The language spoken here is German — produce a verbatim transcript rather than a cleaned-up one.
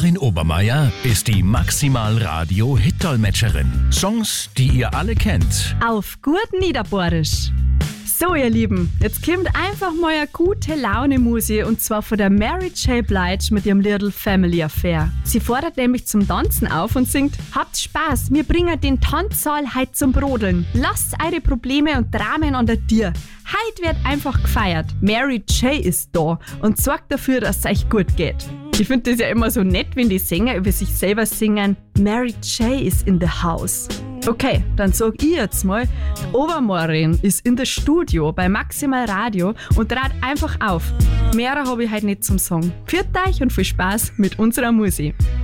Karin Obermeier ist die Maximal Radio Hit-Dolmetscherin. Songs, die ihr alle kennt. Auf gut Niederbohrisch. So, ihr Lieben, jetzt kommt einfach mal eine gute Laune-Musik und zwar von der Mary J. Blige mit ihrem Little Family Affair. Sie fordert nämlich zum Tanzen auf und singt: Habt Spaß, wir bringen den Tanzsaal heute zum Brodeln. Lasst eure Probleme und Dramen an der Tür. Heute wird einfach gefeiert. Mary J. ist da und sorgt dafür, dass es euch gut geht. Ich finde das ja immer so nett, wenn die Sänger über sich selber singen: Mary J. is in the house. Okay, dann sag ich jetzt mal, die Obermorin ist in der Studio bei Maximal Radio und trat einfach auf. Mehr habe ich heute nicht zum Sagen. Pfiat euch und viel Spaß mit unserer Musik.